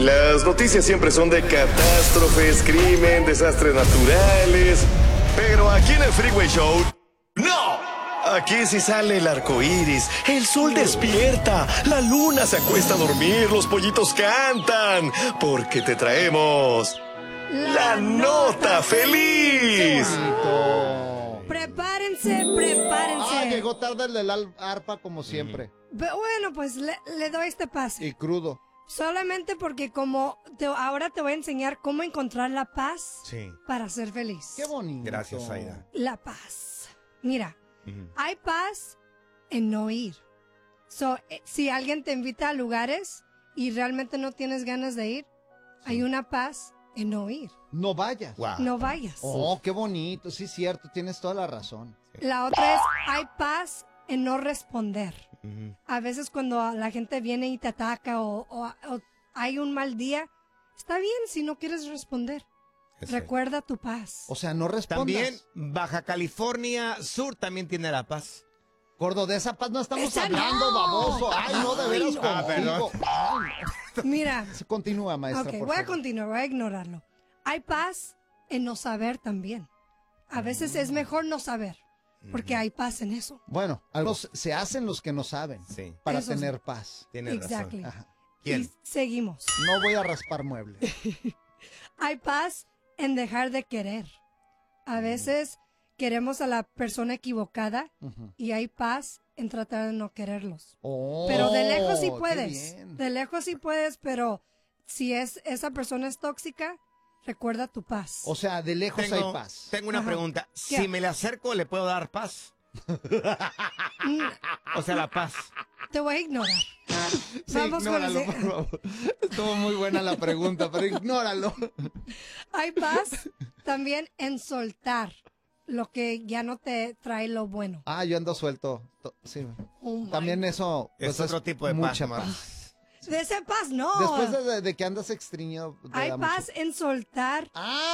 Las noticias siempre son de catástrofes, crimen, desastres naturales. Pero aquí en el Freeway Show, ¡no! Aquí sí sale el arco iris, el sol despierta, la luna se acuesta a dormir, los pollitos cantan. Porque te traemos la nota feliz. Prepárense. Llegó tarde el del arpa como siempre. Bueno, pues le doy este pase. Y crudo. Solamente porque ahora te voy a enseñar cómo encontrar la paz para ser feliz. Qué bonito. Gracias, Aida. La paz. Mira, hay paz en no ir. Si alguien te invita a lugares y realmente no tienes ganas de ir, hay una paz en no ir. No vayas. Wow. No vayas. Oh, qué bonito. Sí, cierto. Tienes toda la razón. La otra es, hay paz en no responder. A veces cuando la gente viene y te ataca o hay un mal día, está bien si no quieres responder. Recuerda tu paz. O sea, no respondas. También Baja California Sur también tiene la paz. Gordo, de esa paz no estamos ¡Esa hablando, no! baboso. Ay, no, de veras contigo. Mira. Continúa, maestra, Ok, por voy a favor. continuar, voy a ignorarlo. Hay paz en no saber también. A veces es mejor no saber, porque hay paz en eso. Bueno, algunos se hacen los que no saben para Eso sí. tener paz. Tienes Exactly. razón. Ajá. ¿Quién? Y seguimos. No voy a raspar muebles. Hay paz en dejar de querer. A veces queremos a la persona equivocada y hay paz en tratar de no quererlos. Oh, Pero de lejos sí qué puedes. bien. De lejos sí puedes, pero si esa persona es tóxica, recuerda tu paz. O sea, de lejos hay paz. Tengo una Ajá. pregunta. ¿Qué? Si me le acerco, ¿le puedo dar paz? O sea, la paz. Te voy a ignorar. Sí, Vamos con ignóralo, el... por favor. Estuvo muy buena la pregunta, pero ignóralo. Hay paz también en soltar lo que ya no te trae lo bueno. Ah, yo ando suelto. Sí. Oh my También eso Es otro tipo de mucha paz, Mar. De esa paz, no. Después de que andas extriño. Hay paz en soltar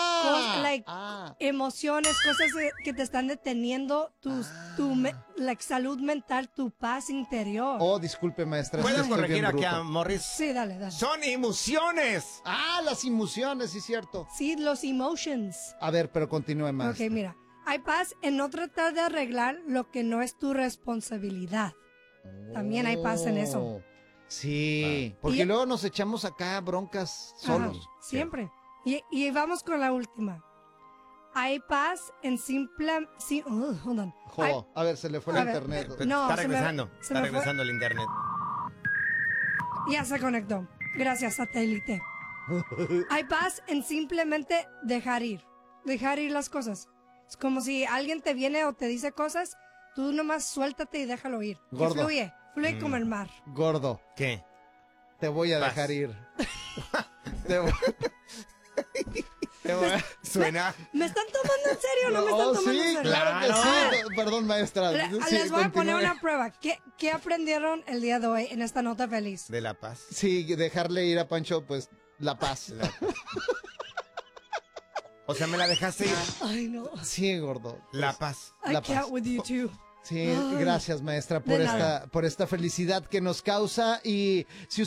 emociones, cosas que te están deteniendo, la salud mental, tu paz interior. Oh, disculpe, maestra. ¿Puedes estoy corregir bien aquí bruto. a Morris? Sí, dale. Son emociones. Ah, las emociones, sí, cierto. Sí, los emotions. A ver, pero continúe, maestra. Ok, mira. Hay paz en no tratar de arreglar lo que no es tu responsabilidad. También hay paz en eso. Oh, sí, porque Y- luego nos echamos acá broncas solos. Ajá, siempre. Y vamos con la última. Hay paz en hold on. Jo, a ver, se le fue A el ver, internet. no, Está se me- regresando. se Está me fue. regresando el internet. Ya se conectó. Gracias, satélite. Hay paz en simplemente dejar ir las cosas. Es como si alguien te viene o te dice cosas, tú nomás suéltate y déjalo ir. Y Gordo. fluye como el mar. Gordo, ¿Qué? te voy a Paz. dejar ir. te voy... Suena. ¿Me están tomando en serio o no me están tomando sí, en serio? claro que sí. Perdón, maestra. Sí, Les voy a poner continúe. una prueba. ¿Qué aprendieron el día de hoy en esta nota feliz? De la paz. Sí, dejarle ir a Pancho, pues, la paz. O sea, me la dejaste ir. Ay, no. Sí, gordo. La paz. I La can't paz. with you too. Sí, Ay, gracias, maestra, de nada. por esta felicidad que nos causa. Y si